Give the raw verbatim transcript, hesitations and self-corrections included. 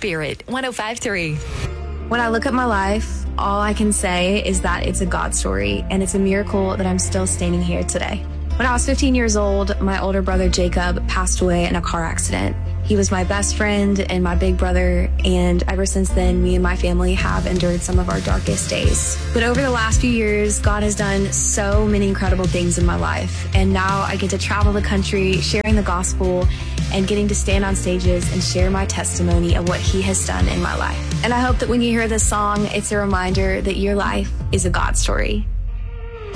Spirit, one oh five point three. When I look at my life, all I can say is that it's a God story, and it's a miracle that I'm still standing here today. When I was fifteen years old, my older brother Jacob passed away in a car accident. He was my best friend and my big brother, and ever since then, me and my family have endured some of our darkest days. But over the last few years, God has done so many incredible things in my life, and now I get to travel the country, sharing the gospel, and getting to stand on stages and share my testimony of what He has done in my life. And I hope that when you hear this song, it's a reminder that your life is a God story.